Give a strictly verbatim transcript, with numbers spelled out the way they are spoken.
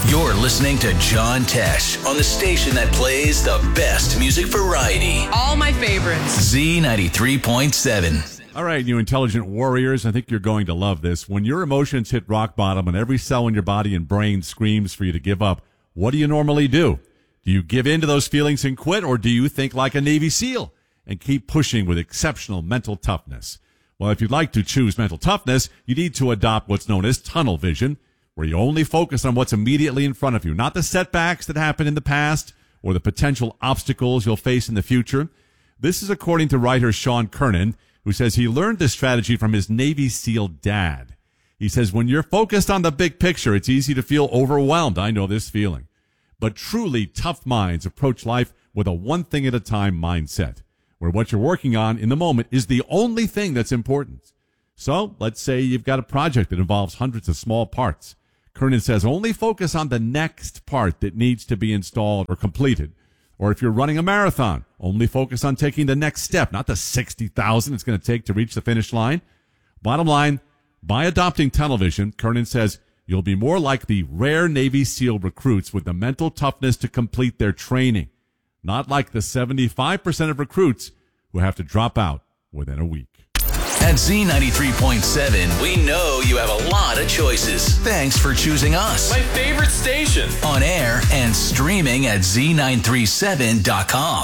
You're listening to John Tesh on the station that plays the best music variety. All my favorites. Z ninety-three point seven. All right, you intelligent warriors, I think you're going to love this. When your emotions hit rock bottom and every cell in your body and brain screams for you to give up, what do you normally do? Do you give in to those feelings and quit, or do you think like a Navy SEAL and keep pushing with exceptional mental toughness? Well, if you'd like to choose mental toughness, you need to adopt what's known as tunnel vision, where you only focus on what's immediately in front of you, not the setbacks that happened in the past or the potential obstacles you'll face in the future. This is according to writer Sean Kernan, who says he learned this strategy from his Navy SEAL dad. He says, when you're focused on the big picture, it's easy to feel overwhelmed. I know this feeling. But truly tough minds approach life with a one thing at a time mindset, where what you're working on in the moment is the only thing that's important. So let's say you've got a project that involves hundreds of small parts. Kernan says only focus on the next part that needs to be installed or completed. Or if you're running a marathon, only focus on taking the next step, not the sixty thousand it's going to take to reach the finish line. Bottom line, by adopting tunnel vision, Kernan says you'll be more like the rare Navy SEAL recruits with the mental toughness to complete their training, not like the seventy-five percent of recruits who have to drop out within a week. At Z ninety-three point seven, we know you have a lot of choices. Thanks for choosing us. My favorite station. On air and streaming at Z nine three seven dot com.